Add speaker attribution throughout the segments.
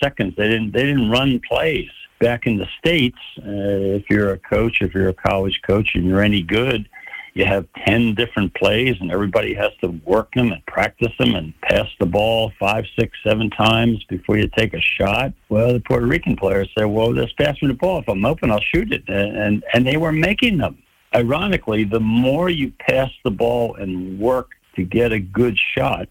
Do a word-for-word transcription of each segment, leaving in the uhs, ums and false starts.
Speaker 1: seconds. They didn't they didn't run plays. Back in the States, uh, if you're a coach, if you're a college coach and you're any good, you have ten different plays and everybody has to work them and practice them and pass the ball five, six, seven times before you take a shot. Well, the Puerto Rican players say, well, just pass me the ball. If I'm open, I'll shoot it. And, and, and they were making them. Ironically, the more you pass the ball and work to get a good shot,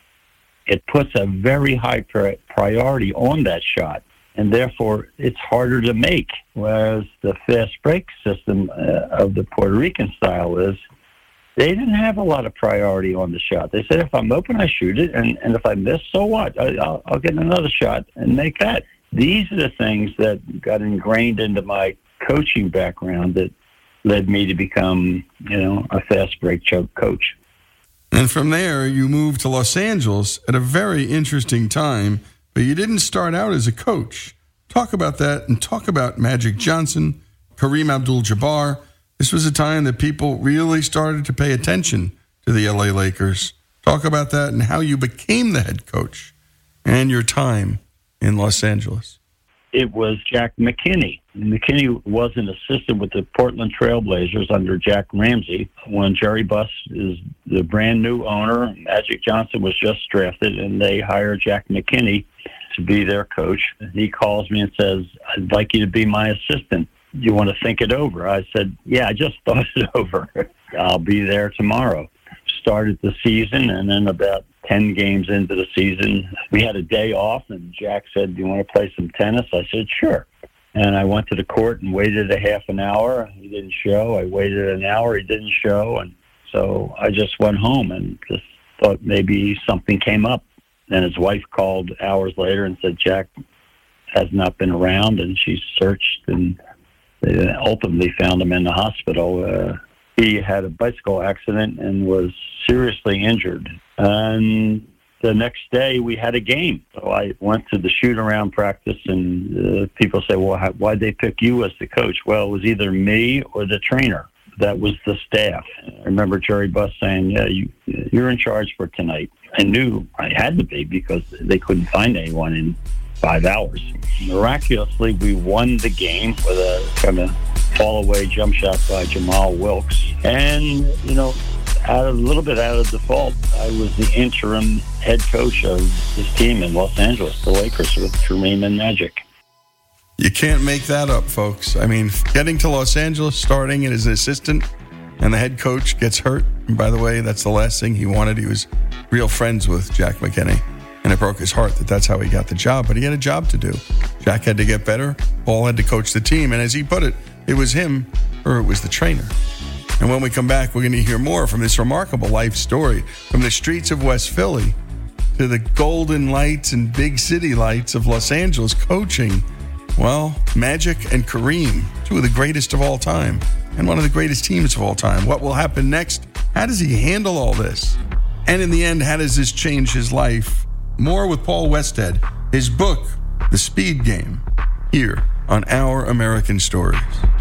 Speaker 1: it puts a very high pri- priority on that shot. And therefore, it's harder to make. Whereas the fast break system uh, of the Puerto Rican style is, they didn't have a lot of priority on the shot. They said, if I'm open, I shoot it, and, and if I miss, so what? I, I'll, I'll get another shot and make that. These are the things that got ingrained into my coaching background that led me to become, you know, a fast break choke coach.
Speaker 2: And from there, you moved to Los Angeles at a very interesting time. But you didn't start out as a coach. Talk about that and talk about Magic Johnson, Kareem Abdul-Jabbar. This was a time that people really started to pay attention to the L A Lakers. Talk about that and how you became the head coach and your time in Los Angeles.
Speaker 1: It was Jack McKinney. McKinney was an assistant with the Portland Trail Blazers under Jack Ramsey. When Jerry Buss is the brand new owner, Magic Johnson was just drafted, and they hired Jack McKinney to be their coach. He calls me and says, I'd like you to be my assistant. You want to think it over? I said, yeah, I just thought it over. I'll be there tomorrow. Started the season, and then about ten games into the season, we had a day off, and Jack said, do you want to play some tennis? I said, sure. And I went to the court and waited a half an hour. He didn't show. I waited an hour. He didn't show. And so I just went home and just thought maybe something came up. And his wife called hours later and said, Jack has not been around. And she searched, and they ultimately found him in the hospital. Uh, he had a bicycle accident and was seriously injured. And the next day we had a game. So I went to the shoot-around practice, and uh, people say, well, how, why'd they pick you as the coach? Well, it was either me or the trainer. That was the staff. I remember Jerry Buss saying, yeah, you, you're in charge for tonight. I knew I had to be because they couldn't find anyone in five hours. Miraculously, we won the game with a kind of fall-away jump shot by Jamal Wilkes. And, you know, out of a little bit out of default, I was the interim head coach of this team in Los Angeles, the Lakers, with Kareem and Magic.
Speaker 2: You can't make that up, folks. I mean, getting to Los Angeles, starting as an assistant, and the head coach gets hurt. And by the way, that's the last thing he wanted. He was real friends with Jack McKinney, and it broke his heart that that's how he got the job. But he had a job to do. Jack had to get better. Paul had to coach the team. And as he put it, it was him or it was the trainer. And when we come back, we're going to hear more from this remarkable life story from the streets of West Philly to the golden lights and big city lights of Los Angeles coaching. Well, Magic and Kareem, two of the greatest of all time and one of the greatest teams of all time. What will happen next? How does he handle all this? And in the end, how does this change his life? More with Paul Westhead, his book, The Speed Game, here on Our American Stories.